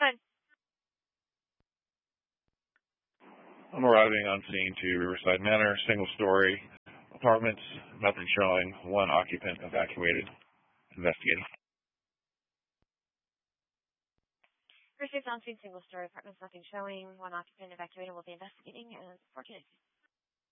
fine. I'm arriving on scene to Riverside Manor, single-story apartments, nothing showing, one occupant evacuated, investigating. Received on scene, single-story apartments, nothing showing, one occupant evacuated, will be investigating, and 14.